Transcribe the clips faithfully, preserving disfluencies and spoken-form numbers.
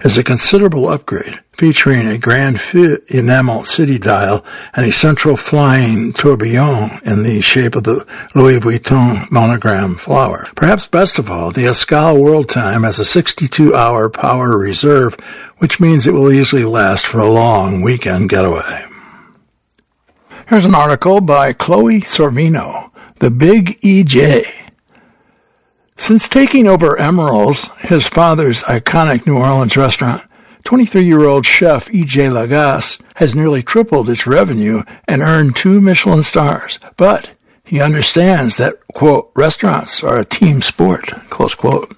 is a considerable upgrade, featuring a grand fit enamel city dial and a central flying tourbillon in the shape of the Louis Vuitton monogram flower. Perhaps best of all, the Escale World Time has a sixty-two hour power reserve, which means it will easily last for a long weekend getaway. Here's an article by Chloe Sorvino, The Big E J. Since taking over Emeril's, his father's iconic New Orleans restaurant, twenty-three-year-old chef E J Lagasse has nearly tripled its revenue and earned two Michelin stars. But he understands that, quote, restaurants are a team sport, close quote.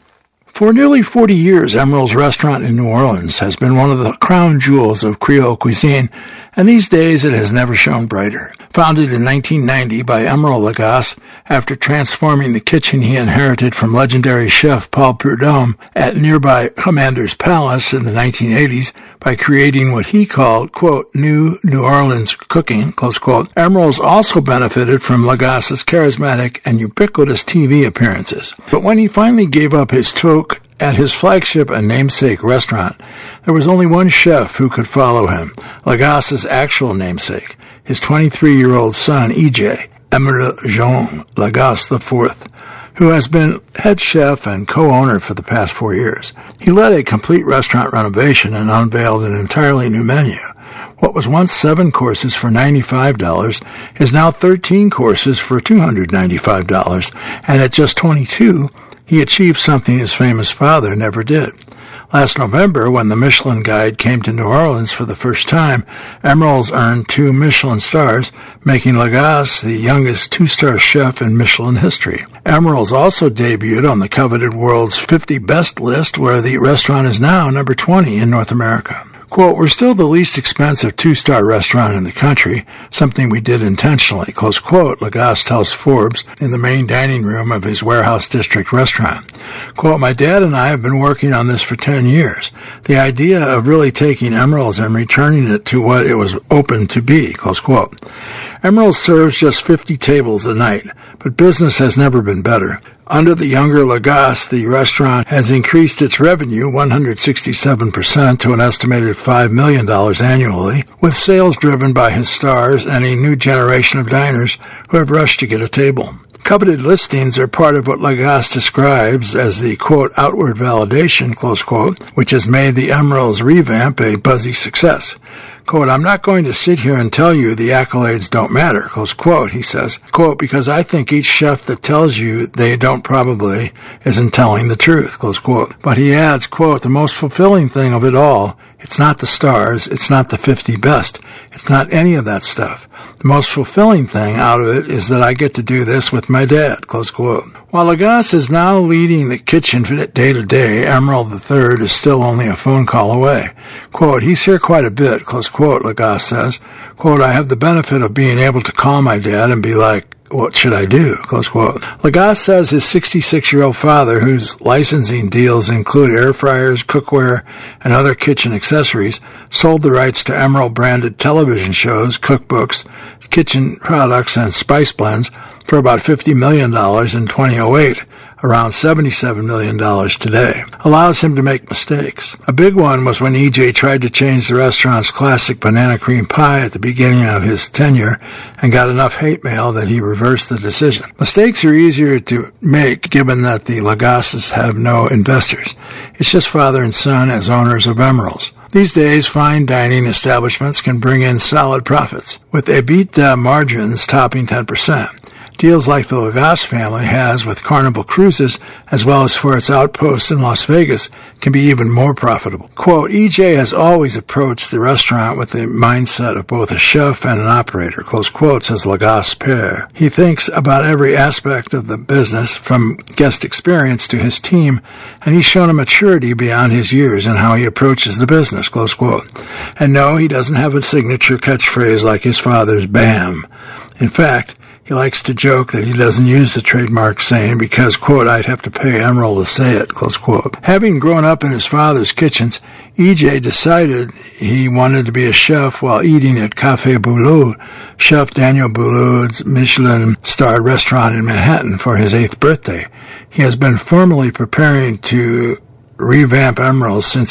For nearly forty years, Emeril's restaurant in New Orleans has been one of the crown jewels of Creole cuisine, and these days it has never shone brighter. Founded in nineteen ninety by Emeril Lagasse, after transforming the kitchen he inherited from legendary chef Paul Prudhomme at nearby Commander's Palace in the nineteen eighties by creating what he called, quote, new New Orleans cooking, close quote, Emeril's also benefited from Lagasse's charismatic and ubiquitous T V appearances. But when he finally gave up his toque at his flagship and namesake restaurant, there was only one chef who could follow him, Lagasse's actual namesake, his twenty-three-year-old son, E J, Emeril Jean Lagasse the fourth, who has been head chef and co-owner for the past four years. He led a complete restaurant renovation and unveiled an entirely new menu. What was once seven courses for ninety-five dollars is now thirteen courses for two hundred ninety-five dollars, and at just twenty-two, he achieved something his famous father never did. Last November, when the Michelin Guide came to New Orleans for the first time, Emeril's earned two Michelin stars, making Lagasse the youngest two-star chef in Michelin history. Emeril's also debuted on the coveted World's fifty Best list, where the restaurant is now number twenty in North America. Quote, we're still the least expensive two-star restaurant in the country, something we did intentionally, close quote, Lagasse tells Forbes in the main dining room of his Warehouse District restaurant. Quote, my dad and I have been working on this for ten years. The idea of really taking Emeril's and returning it to what it was open to be, close quote. Emeril's serves just fifty tables a night, but business has never been better. Under the younger Lagasse, the restaurant has increased its revenue one hundred sixty-seven percent to an estimated five million dollars annually, with sales driven by his stars and a new generation of diners who have rushed to get a table. Coveted listings are part of what Lagasse describes as the, quote, outward validation, close quote, which has made the Emeril's revamp a buzzy success. Quote, I'm not going to sit here and tell you the accolades don't matter, close quote, he says, quote, because I think each chef that tells you they don't probably isn't telling the truth, close quote. But he adds, quote, the most fulfilling thing of it all, it's not the stars, it's not the fifty best, it's not any of that stuff. The most fulfilling thing out of it is that I get to do this with my dad, close quote. While Lagasse is now leading the kitchen day to day, Emeril the third is still only a phone call away. Quote, he's here quite a bit, close quote, Lagasse says. Quote, I have the benefit of being able to call my dad and be like, what should I do? Close quote. Lagasse says his sixty-six-year-old father, whose licensing deals include air fryers, cookware, and other kitchen accessories, sold the rights to Emeril-branded television shows, cookbooks, kitchen products, and spice blends for about fifty million dollars in two thousand eight, around seventy-seven million dollars today. Allows him to make mistakes. A big one was when E J tried to change the restaurant's classic banana cream pie at the beginning of his tenure and got enough hate mail that he reversed the decision. Mistakes are easier to make given that the Lagasses have no investors. It's just father and son as owners of Emeril's. These days, fine dining establishments can bring in solid profits, with EBITDA margins topping ten percent. Deals like the Lagasse family has with Carnival Cruises, as well as for its outposts in Las Vegas, can be even more profitable. Quote, E J has always approached the restaurant with the mindset of both a chef and an operator, close quote, says Lagasse Père. He thinks about every aspect of the business, from guest experience to his team, and he's shown a maturity beyond his years in how he approaches the business, close quote. And no, he doesn't have a signature catchphrase like his father's BAM. In fact, he likes to joke that he doesn't use the trademark saying because, quote, I'd have to pay Emeril to say it, close quote. Having grown up in his father's kitchens, E J decided he wanted to be a chef while eating at Café Boulud, Chef Daniel Boulud's Michelin-starred restaurant in Manhattan, for his eighth birthday. He has been formally preparing to revamp Emeril's since